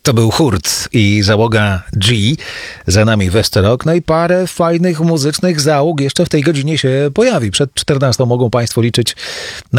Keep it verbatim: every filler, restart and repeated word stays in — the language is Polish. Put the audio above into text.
To był Hurt i załoga G. Za nami Westerok. No i parę fajnych muzycznych załóg jeszcze w tej godzinie się pojawi. Przed czternastą mogą Państwo liczyć na